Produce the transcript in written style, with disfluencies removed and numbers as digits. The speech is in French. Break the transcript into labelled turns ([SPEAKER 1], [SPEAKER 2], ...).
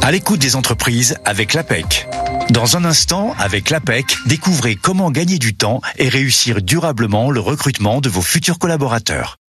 [SPEAKER 1] À l'écoute des entreprises avec l'APEC. Dans un instant, avec l'APEC, découvrez comment gagner du temps et réussir durablement le recrutement de vos futurs collaborateurs.